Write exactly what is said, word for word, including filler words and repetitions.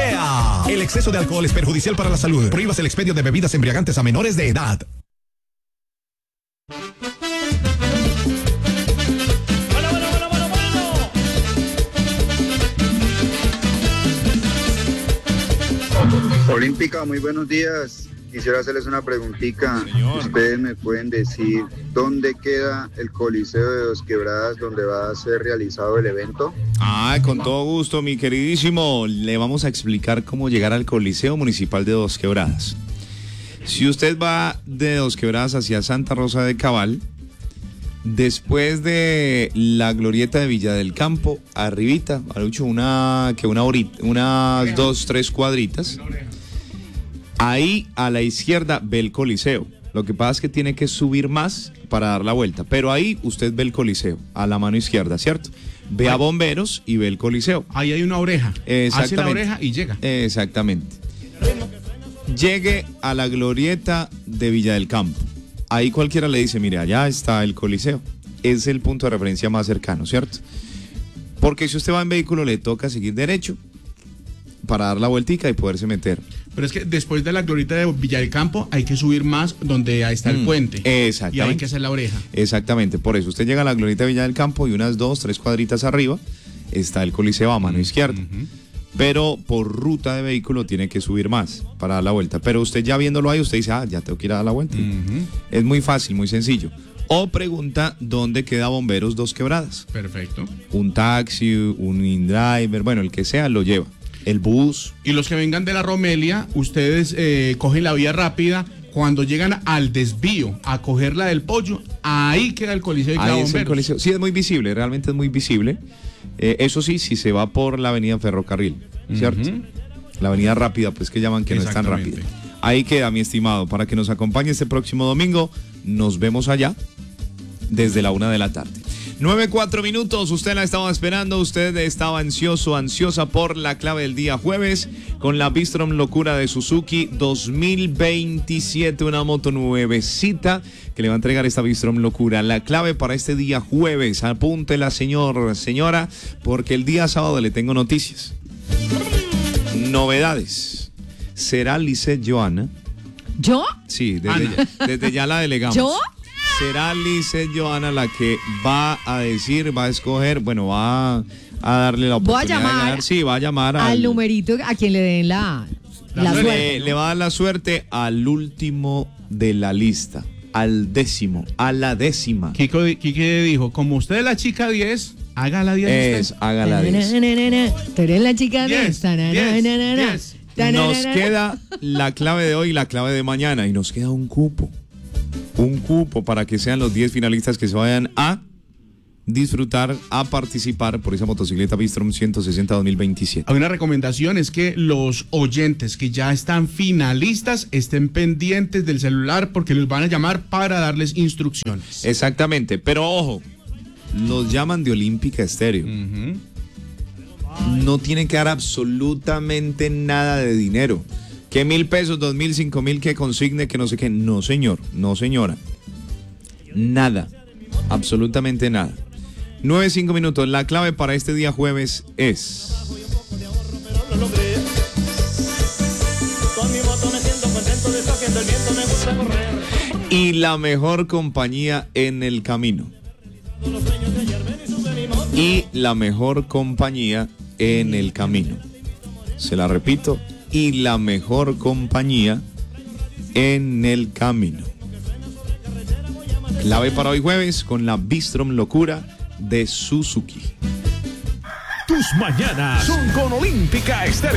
¡Ea! El exceso de alcohol es perjudicial para la salud. Prohíbas el expendio de bebidas embriagantes a menores de edad. Olímpica, muy buenos días. Quisiera hacerles una preguntita. Señor. Ustedes me pueden decir dónde queda el Coliseo de Dos Quebradas donde va a ser realizado el evento. Ay, con todo gusto, mi queridísimo. Le vamos a explicar cómo llegar al Coliseo Municipal de Dos Quebradas. Si usted va de Dos Quebradas hacia Santa Rosa de Cabal, después de la glorieta de Villa del Campo, arribita, Marucho, una, que una horita, unas dos, tres cuadritas, ahí a la izquierda ve el Coliseo. Lo que pasa es que tiene que subir más para dar la vuelta, pero ahí usted ve el Coliseo, a la mano izquierda, ¿cierto? Ve a bomberos y ve el Coliseo. Ahí hay una oreja. Exactamente. Hace la oreja y llega. Exactamente. Llegue a la glorieta de Villa del Campo. Ahí cualquiera le dice, mire, allá está el Coliseo. Es el punto de referencia más cercano, ¿cierto? Porque si usted va en vehículo le toca seguir derecho para dar la vueltica y poderse meter. Pero es que después de la glorieta de Villa del Campo hay que subir más donde ahí está el Mm, puente. exactamente. Y hay que hacer la oreja. Exactamente, por eso usted llega a la glorieta de Villa del Campo y unas dos, tres cuadritas arriba está el Coliseo a mano izquierda. Uh-huh. Pero por ruta de vehículo tiene que subir más para dar la vuelta. Pero usted ya viéndolo ahí, usted dice, ah, ya tengo que ir a dar la vuelta. Uh-huh. Es muy fácil, muy sencillo. O pregunta dónde queda Bomberos Dos Quebradas. Perfecto. Un taxi, un InDriver, bueno, el que sea lo lleva. El bus. Y los que vengan de la Romelia, ustedes eh, cogen la vía rápida. Cuando llegan al desvío a coger la del Pollo, ahí queda el Coliseo y queda Ahí es el Bomberos. Coliseo. Sí, es muy visible, realmente es muy visible. Eh, eso sí, si se va por la avenida Ferrocarril, ¿cierto? Uh-huh. La avenida rápida, pues que llaman que no es tan rápida. Ahí queda, mi estimado, para que nos acompañe este próximo domingo. Nos vemos allá desde la una de la tarde. nueve, cuatro minutos, usted la estaba esperando, usted estaba ansioso, ansiosa por la clave del día jueves con la Bistrom Locura de Suzuki dos mil veintisiete, una moto nuevecita que le va a entregar esta Bistrom Locura. La clave para este día jueves, apúntela, señor, señora, porque el día sábado le tengo noticias. Novedades. ¿Será Lisette Johanna? ¿Yo? Sí, desde ya, desde ya la delegamos. ¿Yo? Será Lisette Johanna la que va a decir, va a escoger, bueno, va a darle la Voy a oportunidad de llamar ganar. Sí, va a llamar al, al numerito a quien le den la, la le, suerte. le va a dar la suerte al último de la lista, al décimo, a la décima. Kiko, Kike dijo, como usted es la chica diez, haga la diez. Es, haga la diez. Tú eres la chica diez, diez. diez, diez. Nos queda la clave de hoy y la clave de mañana y nos queda un cupo. Un cupo para que sean los diez finalistas que se vayan a disfrutar, a participar por esa motocicleta Bistrom ciento sesenta dos mil veintisiete. Hay una recomendación, es que los oyentes que ya están finalistas estén pendientes del celular porque los van a llamar para darles instrucciones. Exactamente, pero ojo, los llaman de Olímpica Estéreo. Uh-huh. No tienen que dar absolutamente nada de dinero. Que mil pesos, dos mil, cinco mil, que consigne, que no sé qué. No, señor, no, señora. Nada, absolutamente nada. Nueve, cinco minutos. La clave para este día jueves es... Y la mejor compañía en el camino. Y la mejor compañía en el camino. Se la repito. Y la mejor compañía en el camino. Clave para hoy jueves con la Bistrom Locura de Suzuki. Tus mañanas son con Olímpica Estéreo.